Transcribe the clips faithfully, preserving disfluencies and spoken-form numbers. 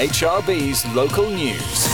H R B's local news.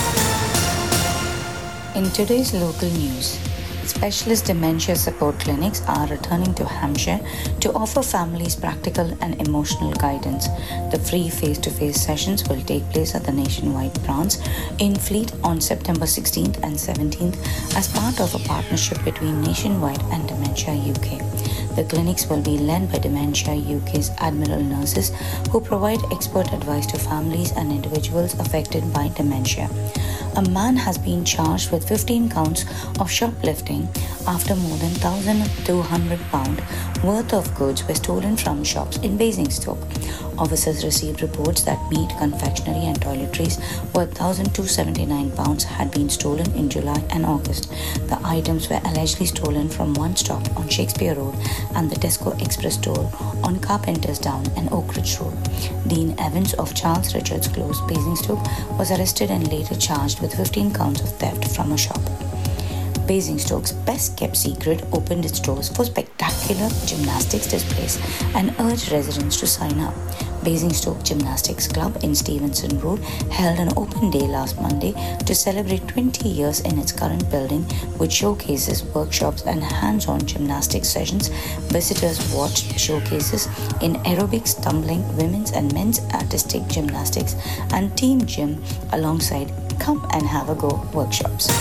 In today's local news, specialist dementia support clinics are returning to Hampshire to offer families practical and emotional guidance. The free face-to-face sessions will take place at the Nationwide branch in Fleet on September sixteenth and seventeenth as part of a partnership between Nationwide and Dementia U K. The clinics will be led by Dementia U K's Admiral nurses who provide expert advice to families and individuals affected by dementia. A man has been charged with fifteen counts of shoplifting after more than one thousand two hundred pounds worth of goods were stolen from shops in Basingstoke. Officers received reports that meat, confectionery and toiletries worth one thousand two hundred seventy-nine pounds had been stolen in July and August. The items were allegedly stolen from one stop on Shakespeare Road and the Tesco Express store on Carpenters Down and Oak Ridge Road. Dean Evans of Charles Richards Close, Basingstoke, was arrested and later charged with fifteen counts of theft from a shop. Basingstoke's Best Kept Secret opened its doors for spectacular gymnastics displays and urged residents to sign up. Basingstoke Gymnastics Club in Stevenson Road held an open day last Monday to celebrate twenty years in its current building, which showcases workshops and hands-on gymnastics sessions. Visitors watched showcases in aerobics, tumbling, women's and men's artistic gymnastics, and team gym alongside Come and Have a Go workshops.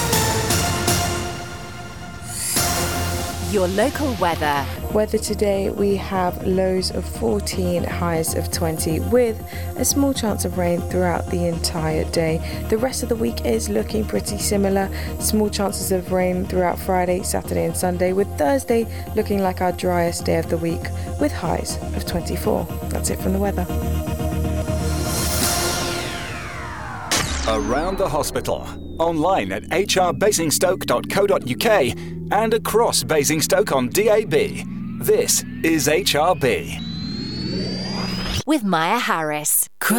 Your local weather. Weather today, we have lows of fourteen, highs of twenty, with a small chance of rain throughout the entire day. The rest of the week is looking pretty similar. Small chances of rain throughout Friday, Saturday and Sunday, with Thursday looking like our driest day of the week, with highs of twenty-four. That's it from the weather. Around the hospital. Online at h r basingstoke dot co dot u k and across Basingstoke on D A B. This is H R B. With Maya Harris.